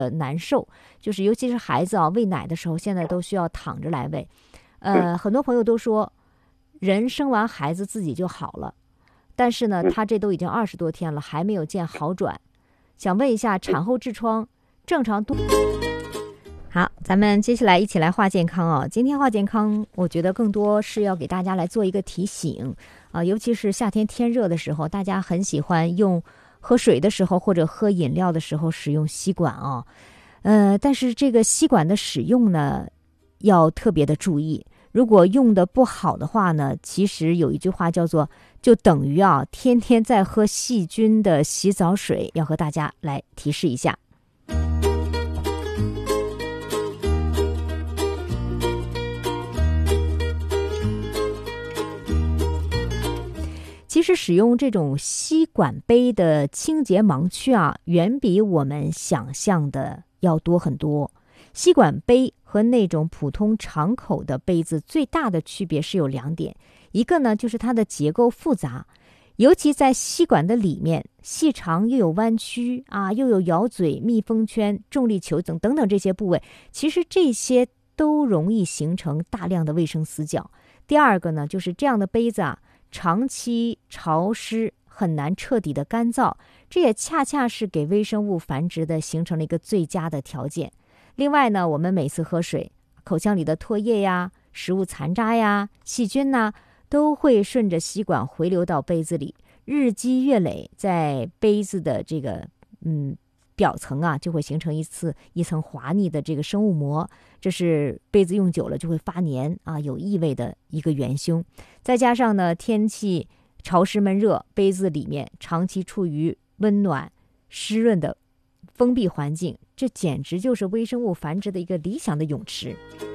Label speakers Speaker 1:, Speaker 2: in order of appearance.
Speaker 1: 难受，就是尤其是孩子啊，喂奶的时候，现在都需要躺着来喂。很多朋友都说，人生完孩子自己就好了，但是呢，他这都已经20多天了，还没有见好转。想问一下，产后痔疮正常多？好，咱们接下来一起来话健康啊。今天话健康，我觉得更多是要给大家来做一个提醒啊，尤其是夏天天热的时候，大家很喜欢用喝水的时候或者喝饮料的时候使用吸管啊。但是这个吸管的使用呢，要特别的注意。如果用的不好的话呢，其实有一句话叫做就等于啊天天在喝细菌的洗澡水，要和大家来提示一下。其实使用这种吸管杯的清洁盲区啊，远比我们想象的要多很多。吸管杯和那种普通长口的杯子最大的区别是有2点，一个呢就是它的结构复杂，尤其在吸管的里面，细长又有弯曲啊，又有咬嘴、密封圈、重力球等等这些部位，其实这些都容易形成大量的卫生死角。第二个呢，就是这样的杯子啊，长期潮湿，很难彻底的干燥，这也恰恰是给微生物繁殖的形成了一个最佳的条件。另外呢，我们每次喝水，口腔里的唾液呀、食物残渣呀、细菌呐，都会顺着吸管回流到杯子里，日积月累，在杯子的这个表层啊，就会形成一层滑腻的这个生物膜，这是杯子用久了就会发黏啊，有异味的一个元凶。再加上呢，天气潮湿闷热，杯子里面长期处于温暖湿润的封闭环境，这简直就是微生物繁殖的一个理想的泳池。